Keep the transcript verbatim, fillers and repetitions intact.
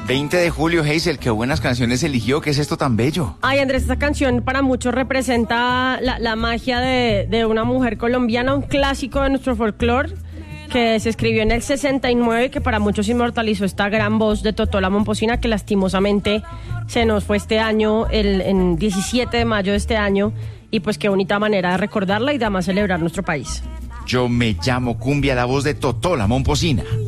veinte de julio, Hazel, qué buenas canciones eligió. ¿Qué es esto tan bello? Ay, Andrés, esta canción para muchos representa la, la magia de, de una mujer colombiana, un clásico de nuestro folclore que se escribió en el sesenta y nueve, que para muchos inmortalizó esta gran voz de Totó la Momposina, que lastimosamente se nos fue este año, el en diecisiete de mayo de este año, y pues qué bonita manera de recordarla y de además celebrar nuestro país. Yo me llamo Cumbia, la voz de Totó la Momposina.